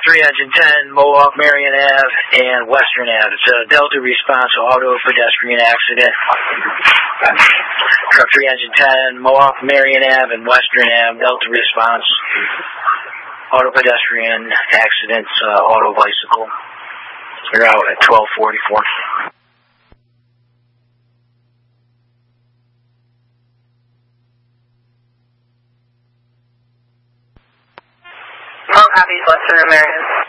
310 Mohawk, Marion Ave, and Western Ave. It's a Delta response auto pedestrian accident. Truck 310 Mohawk, Marion Ave, and Western Ave. Delta response auto pedestrian accidents, auto bicycle. They're out at 1244. All copies, Western and Marion.